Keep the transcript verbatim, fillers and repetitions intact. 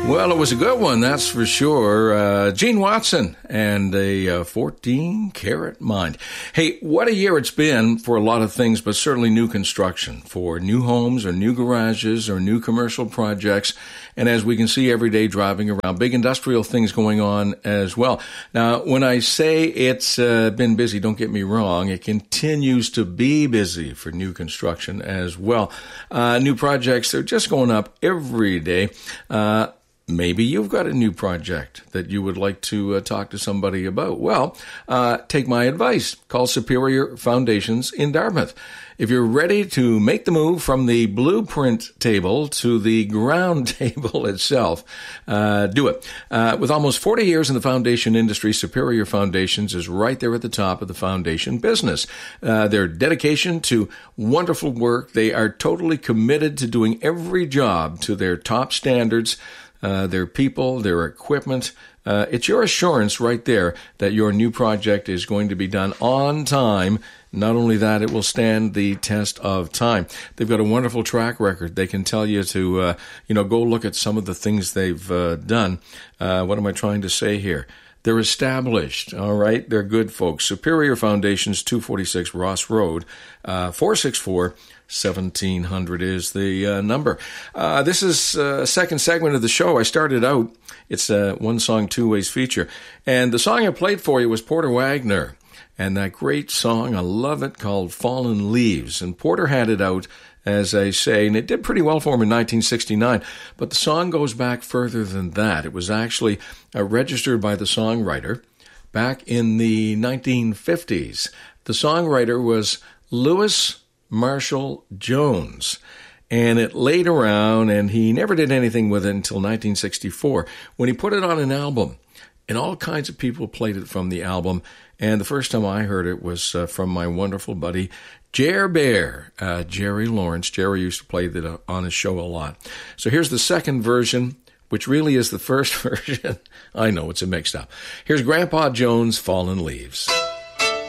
Well, it was a good one, that's for sure. Uh, Gene Watson and a uh, fourteen karat mind. Hey, what a year it's been for a lot of things, but certainly new construction for new homes or new garages or new commercial projects. And as we can see every day driving around, big industrial things going on as well. Now, when I say it's uh, been busy, don't get me wrong. It continues to be busy for new construction as well. Uh, new projects, they're just going up every day. Uh, Maybe you've got a new project that you would like to uh, talk to somebody about. Well, uh, take my advice. Call Superior Foundations in Dartmouth. If you're ready to make the move from the blueprint table to the ground table itself, uh, do it. Uh, with almost forty years in the foundation industry, Superior Foundations is right there at the top of the foundation business. Uh, their dedication to wonderful work, they are totally committed to doing every job to their top standards. Uh, their people, their equipment. Uh, it's your assurance right there that your new project is going to be done on time. Not only that, it will stand the test of time. They've got a wonderful track record. They can tell you to, uh, you know, go look at some of the things they've uh, done. Uh, what am I trying to say here? They're established, all right? They're good folks. Superior Foundations, two forty-six Ross Road, uh, four six four, seventeen hundred is the uh, number. Uh, this is uh, a second segment of the show. I started out, it's a one song, two ways feature. And the song I played for you was Porter Wagoner. And that great song, I love it, called Fallen Leaves. And Porter had it out, as I say, and it did pretty well for him in nineteen sixty-nine. But the song goes back further than that. It was actually uh, registered by the songwriter back in the nineteen fifties. The songwriter was Louis Marshall Jones. And it laid around, and he never did anything with it until nineteen sixty-four, when he put it on an album. And all kinds of people played it from the album. And the first time I heard it was uh, from my wonderful buddy, Jer Bear, uh, Jerry Lawrence. Jerry used to play that on his show a lot. So here's the second version, which really is the first version. I know, it's a mix-up. Here's Grandpa Jones' Fallen Leaves.